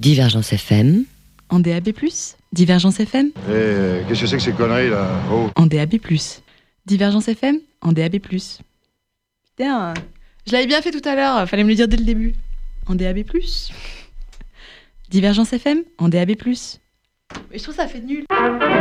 Divergence FM. En DAB+, Divergence FM. Qu'est-ce que c'est que ces conneries là? Oh. En DAB+, Divergence FM. En DAB+. Putain, je l'avais bien fait tout à l'heure, fallait me le dire dès le début. En DAB+. Divergence FM. En DAB+. Mais je trouve ça fait nul.